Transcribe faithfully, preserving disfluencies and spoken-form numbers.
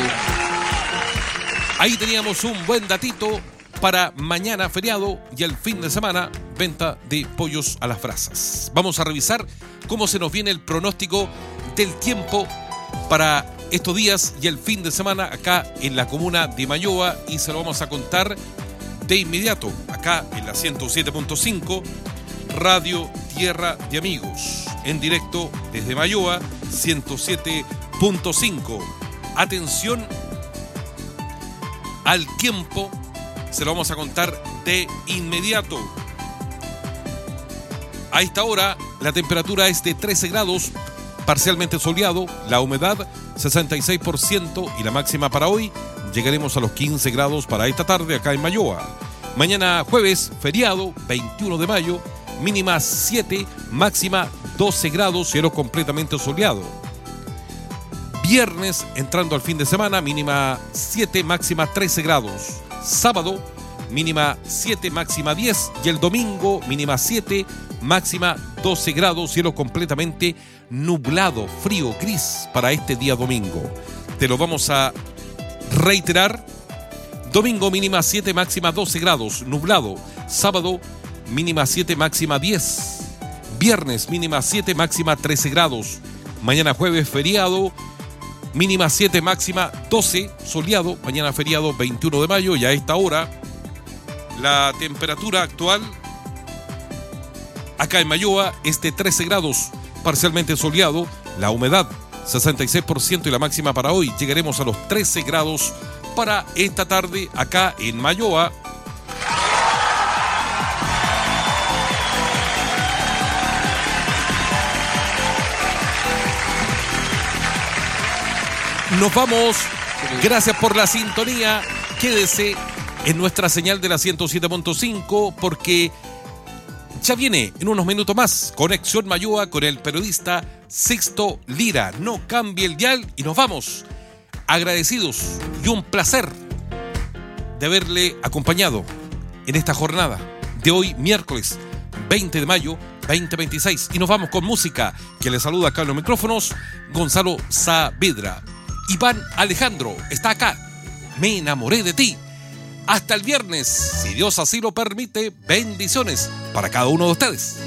Ahí teníamos un buen datito para mañana feriado y el fin de semana venta de pollos a las brasas. Vamos a revisar cómo se nos viene el pronóstico del tiempo para estos días y el fin de semana acá en la comuna de Mayoa, y se lo vamos a contar de inmediato acá en la ciento siete punto cinco Radio Tierra de Amigos, en directo desde Mayoa, ciento siete punto cinco. Atención al tiempo, se lo vamos a contar de inmediato. A esta hora la temperatura es de trece grados, parcialmente soleado, la humedad sesenta y seis por ciento y la máxima para hoy llegaremos a los quince grados para esta tarde acá en Mayoa. Mañana jueves, feriado, veintiuno de mayo, mínima siete, máxima doce grados, cielo completamente soleado. Viernes, entrando al fin de semana, mínima siete, máxima trece grados. Sábado, mínima siete, máxima diez. Y el domingo, mínima siete, máxima doce grados, cielo completamente nublado, frío, gris para este día domingo. Te lo vamos a reiterar. Domingo, mínima siete, máxima doce grados, nublado. Sábado, mínima siete, máxima diez. Viernes, mínima siete, máxima trece grados. Mañana jueves, feriado, mínima siete, máxima doce, soleado. Mañana feriado veintiuno de mayo, y a esta hora la temperatura actual acá en Mayoa es de trece grados, parcialmente soleado. La humedad sesenta y seis por ciento y la máxima para hoy llegaremos a los trece grados para esta tarde acá en Mayoa. Nos vamos, gracias por la sintonía, quédese en nuestra señal de la ciento siete punto cinco porque ya viene en unos minutos más Conexión Mayoa con el periodista Sixto Lira. No cambie el dial y nos vamos agradecidos y un placer de haberle acompañado en esta jornada de hoy, miércoles veinte de mayo veinte veintiséis, y nos vamos con música que le saluda acá en los micrófonos Gonzalo Saavedra. Iván Alejandro está acá, Me enamoré de ti. Hasta el viernes, si Dios así lo permite, bendiciones para cada uno de ustedes.